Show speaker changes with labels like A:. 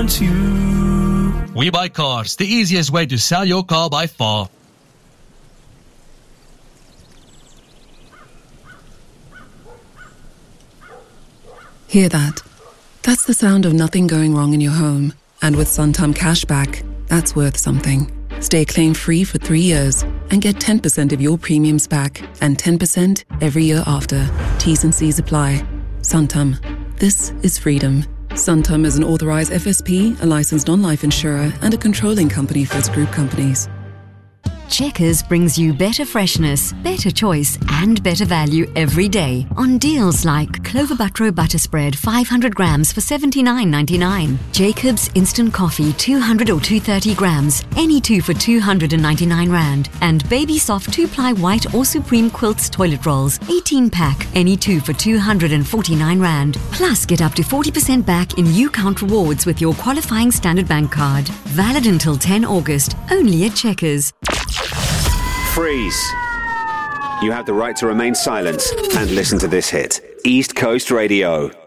A: want you.
B: We Buy Cars, the easiest way to sell your car by far.
C: Hear that? That's the sound of nothing going wrong in your home. And with Suntum Cashback, that's worth something. Stay claim-free for 3 years and get 10% of your premiums back and 10% every year after. T's and C's apply. Suntum. This is freedom. Suntum is an authorized FSP, a licensed non-life insurer, and a controlling company for its group companies.
D: Checkers brings you better freshness, better choice and better value every day on deals like Clover Butro Butter Spread 500 grams for $79.99. Jacob's Instant Coffee 200 or 230 grams, any two for 299 Rand. And Baby Soft 2-ply white or Supreme Quilts toilet rolls, 18 pack, any two for 249 Rand. Plus get up to 40% back in UCount rewards with your qualifying Standard Bank card. Valid until 10 August, only at Checkers.
E: Freeze. You have the right to remain silent and listen to this hit. East Coast Radio.